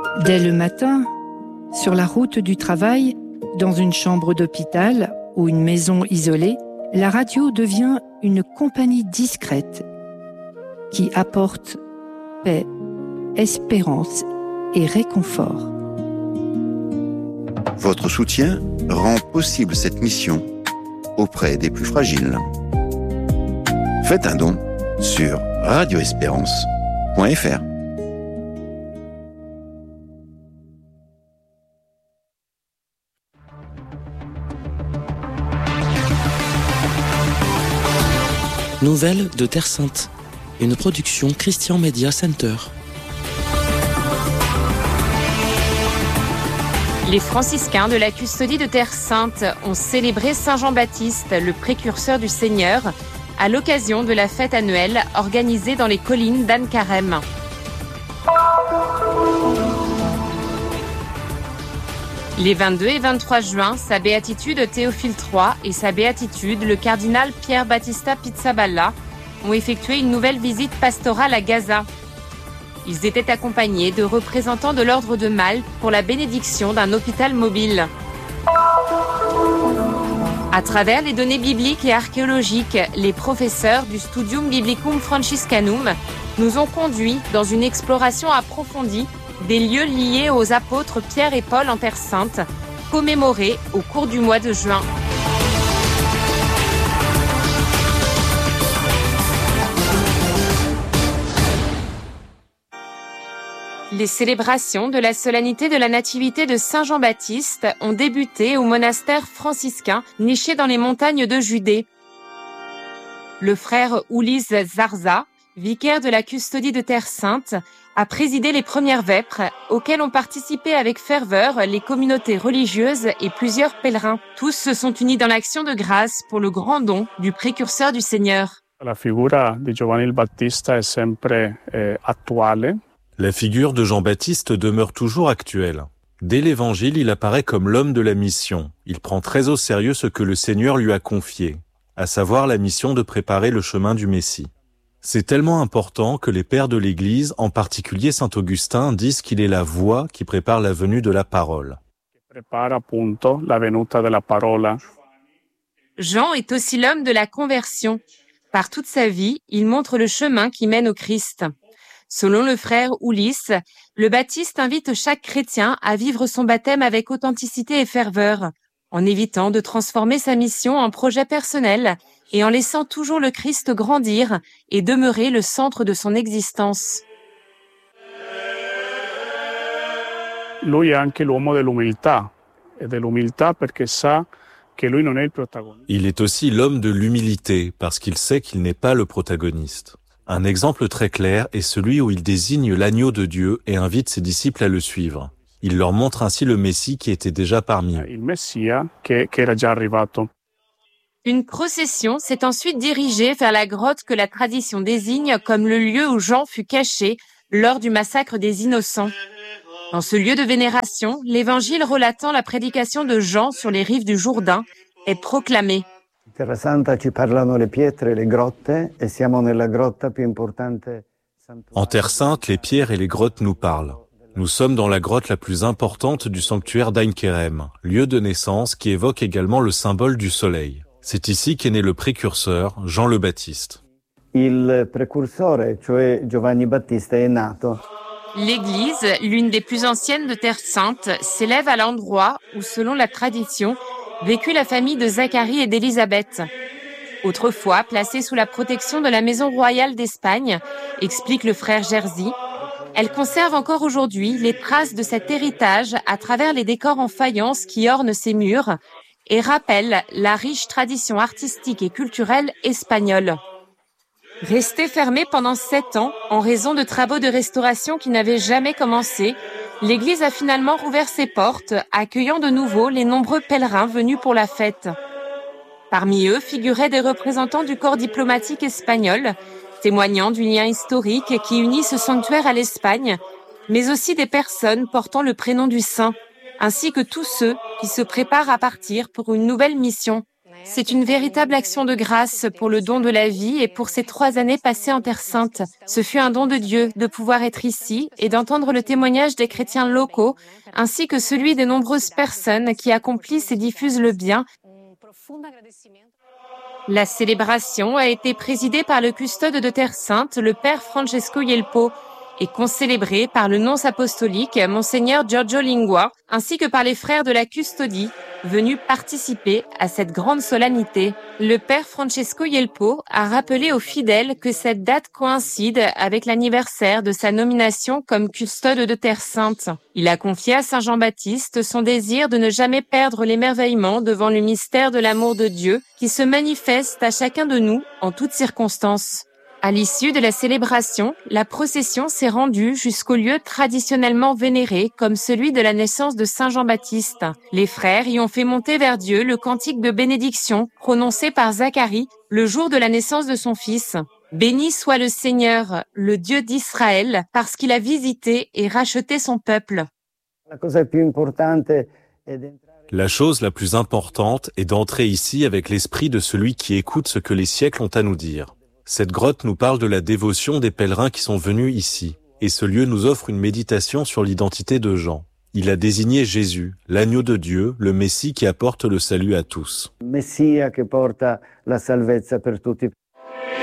Dès le matin, sur la route du travail, dans une chambre d'hôpital ou une maison isolée, la radio devient une compagnie discrète qui apporte paix, espérance et réconfort. Votre soutien rend possible cette mission auprès des plus fragiles. Faites un don sur radioespérance.fr. Nouvelles de Terre Sainte, une production Christian Media Center. Les franciscains de la custodie de Terre Sainte ont célébré Saint Jean-Baptiste, le précurseur du Seigneur, à l'occasion de la fête annuelle organisée dans les collines d'Anne-Carême. Les 22 et 23 juin, sa béatitude Théophile III et sa béatitude le cardinal Pierre Battista Pizzaballa ont effectué une nouvelle visite pastorale à Gaza. Ils étaient accompagnés de représentants de l'Ordre de Malte pour la bénédiction d'un hôpital mobile. À travers les données bibliques et archéologiques, les professeurs du Studium Biblicum Franciscanum nous ont conduits dans une exploration approfondie des lieux liés aux apôtres Pierre et Paul en Terre Sainte, commémorés au cours du mois de juin. Les célébrations de la solennité de la Nativité de Saint Jean-Baptiste ont débuté au monastère franciscain niché dans les montagnes de Judée. Le frère Ulysse Zarza, vicaire de la custodie de Terre Sainte, a présidé les premières vêpres auxquelles ont participé avec ferveur les communautés religieuses et plusieurs pèlerins. Tous se sont unis dans l'action de grâce pour le grand don du précurseur du Seigneur. La figura di Giovanni il Battista è sempre attuale. La figure de Jean-Baptiste demeure toujours actuelle. Dès l'Évangile, il apparaît comme l'homme de la mission. Il prend très au sérieux ce que le Seigneur lui a confié, à savoir la mission de préparer le chemin du Messie. C'est tellement important que les pères de l'Église, en particulier saint Augustin, disent qu'il est la voix qui prépare la venue de la parole. Jean est aussi l'homme de la conversion. Par toute sa vie, il montre le chemin qui mène au Christ. Selon le frère Ulysse, le Baptiste invite chaque chrétien à vivre son baptême avec authenticité et ferveur, en évitant de transformer sa mission en projet personnel et en laissant toujours le Christ grandir et demeurer le centre de son existence. Lui è anche l'uomo dell'umiltà, e dell'umiltà perché sa che lui non è il protagonista. Il est aussi l'homme de l'humilité, parce qu'il sait qu'il n'est pas le protagoniste. Un exemple très clair est celui où il désigne l'agneau de Dieu et invite ses disciples à le suivre. Il leur montre ainsi le Messie qui était déjà parmi eux. Il Messia che era già arrivato. Une procession s'est ensuite dirigée vers la grotte que la tradition désigne comme le lieu où Jean fut caché lors du massacre des Innocents. Dans ce lieu de vénération, l'évangile relatant la prédication de Jean sur les rives du Jourdain est proclamé. Terra Santa ci parlano le pietre e le grotte e siamo nella grotta più importante. En Terre Sainte, les pierres et les grottes nous parlent. Nous sommes dans la grotte la plus importante du sanctuaire d'Ain-Kerem, lieu de naissance qui évoque également le symbole du soleil. C'est ici qu'est né le précurseur, Jean le Baptiste. Il precursore, cioè Giovanni Battista, è nato. L'église, l'une des plus anciennes de Terre Sainte, s'élève à l'endroit où, selon la tradition, vécut la famille de Zacharie et d'Élisabeth. Autrefois placée sous la protection de la maison royale d'Espagne, explique le frère Jerzy, elle conserve encore aujourd'hui les traces de cet héritage à travers les décors en faïence qui ornent ses murs et rappellent la riche tradition artistique et culturelle espagnole. Restée fermée pendant 7 ans en raison de travaux de restauration qui n'avaient jamais commencé, l'église a finalement rouvert ses portes, accueillant de nouveau les nombreux pèlerins venus pour la fête. Parmi eux figuraient des représentants du corps diplomatique espagnol, témoignant du lien historique qui unit ce sanctuaire à l'Espagne, mais aussi des personnes portant le prénom du saint, ainsi que tous ceux qui se préparent à partir pour une nouvelle mission. C'est une véritable action de grâce pour le don de la vie et pour ces 3 années passées en Terre Sainte. Ce fut un don de Dieu de pouvoir être ici et d'entendre le témoignage des chrétiens locaux, ainsi que celui des nombreuses personnes qui accomplissent et diffusent le bien. La célébration a été présidée par le custode de Terre Sainte, le père Francesco Yelpo, et concélébrée par le nonce apostolique, Monseigneur Giorgio Lingua, ainsi que par les frères de la custodie, venus participer à cette grande solennité. Le père Francesco Yelpo a rappelé aux fidèles que cette date coïncide avec l'anniversaire de sa nomination comme custode de Terre Sainte. Il a confié à Saint Jean-Baptiste son désir de ne jamais perdre l'émerveillement devant le mystère de l'amour de Dieu qui se manifeste à chacun de nous en toutes circonstances. À l'issue de la célébration, la procession s'est rendue jusqu'au lieu traditionnellement vénéré comme celui de la naissance de Saint Jean-Baptiste. Les frères y ont fait monter vers Dieu le cantique de bénédiction prononcé par Zacharie le jour de la naissance de son fils. Béni soit le Seigneur, le Dieu d'Israël, parce qu'il a visité et racheté son peuple. La chose la plus importante est d'entrer ici avec l'esprit de celui qui écoute ce que les siècles ont à nous dire. Cette grotte nous parle de la dévotion des pèlerins qui sont venus ici, et ce lieu nous offre une méditation sur l'identité de Jean. Il a désigné Jésus, l'agneau de Dieu, le Messie qui apporte le salut à tous.